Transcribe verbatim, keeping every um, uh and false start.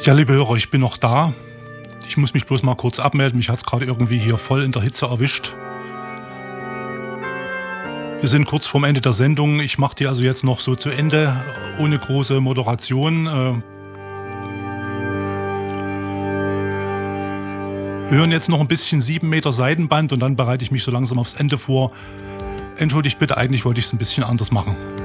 Ja, liebe Hörer, ich bin noch da. Ich muss mich bloß mal kurz abmelden. Mich hat es gerade irgendwie hier voll in der Hitze erwischt. Wir sind kurz vorm Ende der Sendung. Ich mache die also jetzt noch so zu Ende, ohne große Moderation. Äh, hören jetzt noch ein bisschen sieben Meter Seidenband und dann bereite ich mich so langsam aufs Ende vor. Entschuldigt bitte, eigentlich wollte ich es ein bisschen anders machen.